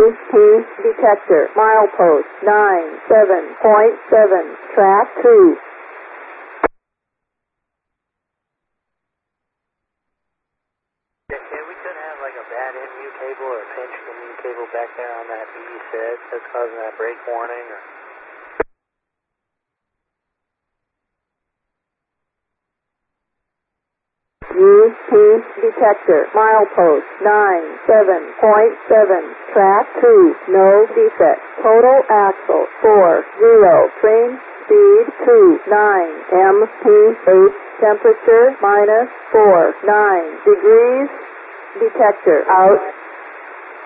UP detector, milepost 97.7, track 2. We could have like a bad MU cable or a pinched MU cable back there on that BE set that's causing that break warning. Or UP detector, milepost 97.7, track 2, no defect, total axle 40, train speed 29, MPH temperature -49 degrees, detector out.